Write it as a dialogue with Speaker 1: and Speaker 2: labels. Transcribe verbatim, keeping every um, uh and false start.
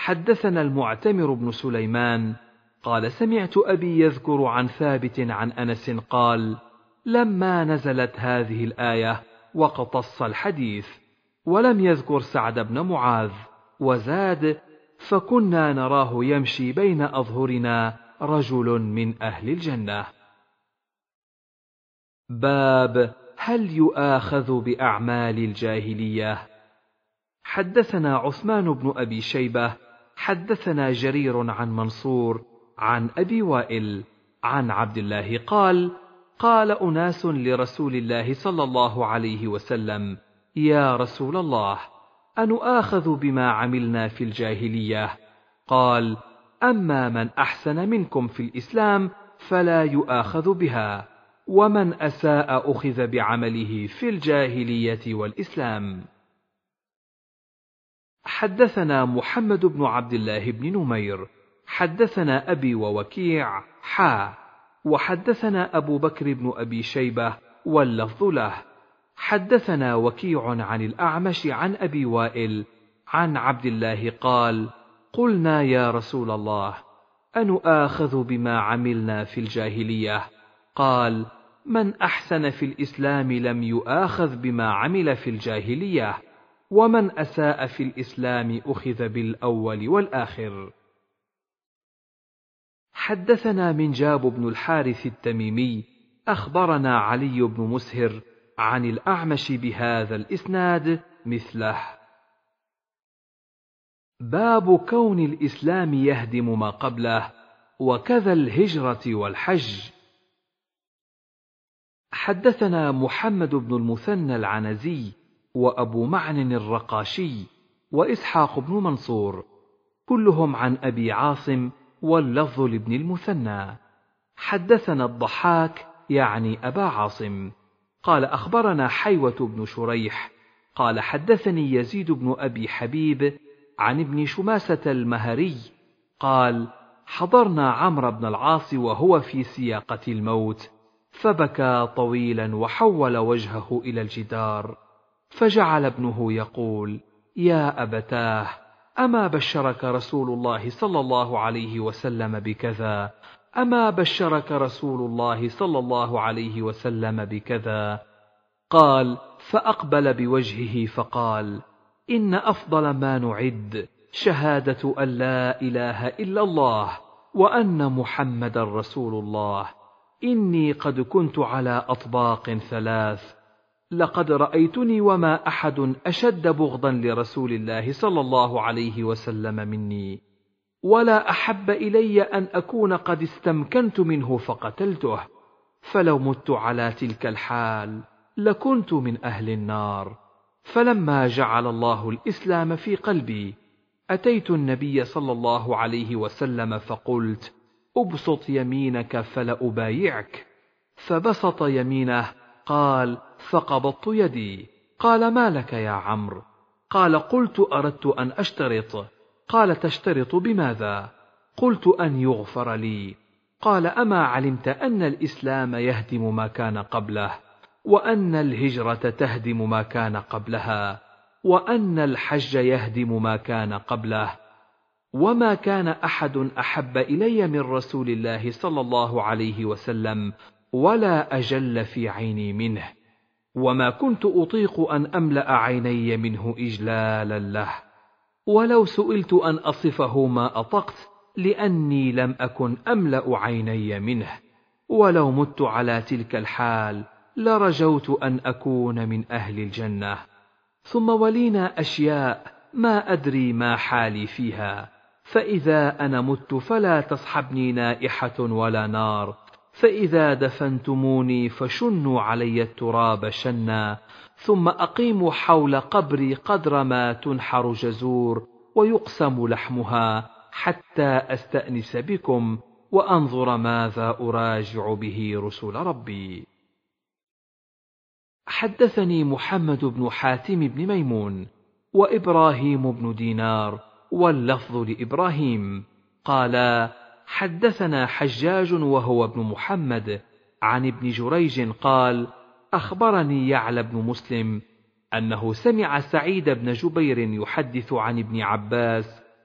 Speaker 1: حدثنا المعتمر بن سليمان قال سمعت أبي يذكر عن ثابت عن أنس قال لما نزلت هذه الآية واقتص الحديث، ولم يذكر سعد بن معاذ، وزاد فكنا نراه يمشي بين أظهرنا رجل من أهل الجنة. باب هل يؤاخذ بأعمال الجاهلية؟ حدثنا عثمان بن أبي شيبة حدثنا جرير عن منصور عن أبي وائل عن عبد الله قال قال أناس لرسول الله صلى الله عليه وسلم يا رسول الله أنؤاخذ بما عملنا في الجاهلية؟ قال أما من أحسن منكم في الإسلام فلا يؤاخذ بها، ومن أساء أخذ بعمله في الجاهلية والإسلام. حدثنا محمد بن عبد الله بن نمير حدثنا أبي ووكيع حا وحدثنا أبو بكر بن أبي شيبة واللفظ له حدثنا وكيع عن الأعمش عن أبي وائل عن عبد الله قال قلنا يا رسول الله أنؤاخذ بما عملنا في الجاهلية؟ قال من أحسن في الإسلام لم يؤاخذ بما عمل في الجاهلية، ومن أساء في الإسلام أخذ بالأول والآخر. حدثنا منجاب بن الحارث التميمي أخبرنا علي بن مسهر عن الأعمش بهذا الإسناد مثله. باب كون الإسلام يهدم ما قبله، وكذا الهجرة والحج. حدثنا محمد بن المثنى العنزي وأبو معن الرقاشي وإسحاق بن منصور كلهم عن أبي عاصم واللفظ لابن المثنى. حدثنا الضحاك يعني أبا عاصم قال أخبرنا حيوة بن شريح قال حدثني يزيد بن أبي حبيب عن ابن شماسة المهري قال حضرنا عمرو بن العاص وهو في سياقة الموت، فبكى طويلا وحول وجهه إلى الجدار، فجعل ابنه يقول يا أبتاه أما بشرك رسول الله صلى الله عليه وسلم بكذا؟ أما بشرك رسول الله صلى الله عليه وسلم بكذا؟ قال فأقبل بوجهه فقال إن أفضل ما نعد شهادة أن لا إله إلا الله وأن محمد رسول الله. إني قد كنت على أطباق ثلاث، لقد رأيتني وما أحد أشد بغضا لرسول الله صلى الله عليه وسلم مني، ولا أحب إلي أن أكون قد استمكنت منه فقتلته، فلو مت على تلك الحال لكنت من أهل النار. فلما جعل الله الإسلام في قلبي أتيت النبي صلى الله عليه وسلم فقلت أبسط يمينك فلأبايعك، فبسط يمينه قال فقبضت يدي. قال ما لك يا عمرو؟ قال قلت أردت أن أشترط. قال تشترط بماذا؟ قلت أن يغفر لي. قال أما علمت أن الإسلام يهدم ما كان قبله، وأن الهجرة تهدم ما كان قبلها، وأن الحج يهدم ما كان قبله؟ وما كان أحد أحب إلي من رسول الله صلى الله عليه وسلم ولا أجل في عيني منه، وما كنت أطيق أن أملأ عيني منه إجلالا له، ولو سئلت أن أصفه ما أطقت، لأني لم أكن أملأ عيني منه، ولو مت على تلك الحال لرجوت أن أكون من أهل الجنة. ثم ولينا أشياء ما أدري ما حالي فيها، فإذا أنا مت فلا تصحبني نائحة ولا نار، فإذا دفنتموني فشنوا علي التراب شنا، ثم أقيموا حول قبري قدر ما تنحر جزور ويقسم لحمها، حتى أستأنس بكم وأنظر ماذا أراجع به رسل ربي. حدثني محمد بن حاتم بن ميمون وإبراهيم بن دينار واللفظ لإبراهيم قالا حدثنا حجاج وهو ابن محمد عن ابن جريج قال أخبرني يعلى بن مسلم أنه سمع سعيد بن جبير يحدث عن ابن عباس